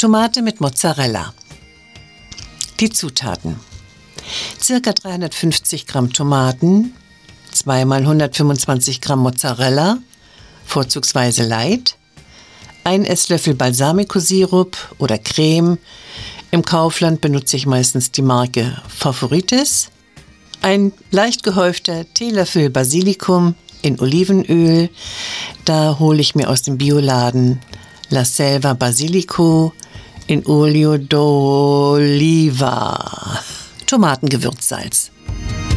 Tomate mit Mozzarella. Die Zutaten: Circa 350 Gramm Tomaten, 2 mal 125 Gramm Mozzarella, vorzugsweise Light, 1 Esslöffel Balsamico-Sirup oder Creme. Im Kaufland benutze ich meistens die Marke Favoritis. Ein leicht gehäufter Teelöffel Basilikum in Olivenöl. Da hole ich mir aus dem Bioladen La Selva Basilico in Olio d'Oliva. Tomatengewürzsalz.